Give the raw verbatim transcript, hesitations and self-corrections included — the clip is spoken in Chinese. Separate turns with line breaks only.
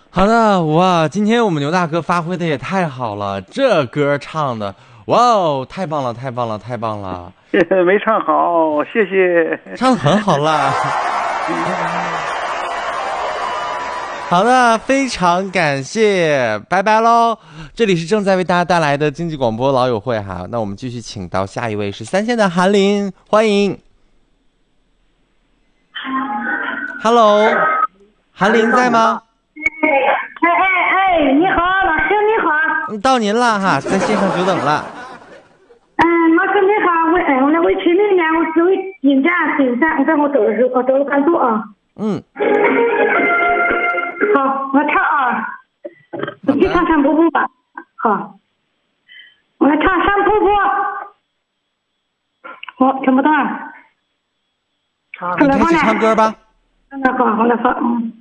好的，哇，今天我们牛大哥发挥的也太好了，这歌唱的，哇哦，太棒了，太棒了，太棒了，
没唱好，谢谢。
唱的很好啦。好的，非常感谢，拜拜喽！这里是正在为大家带来的经济广播老友会哈，那我们继续请到下一位是三线的韩林，欢迎。Hello， 韩林在吗？
哎哎哎，你好，老师你好。
嗯，到您了哈，在线上久等了。
嗯，老师你好，我嗯，我来为前面呢，我是为人家顶上，在我走的时候，我走了关注啊。
嗯。
好，我唱啊，我去唱山瀑布吧。好，我来唱山瀑布。我听不到啊。
你开始唱歌吧。
那好，好了，好，嗯。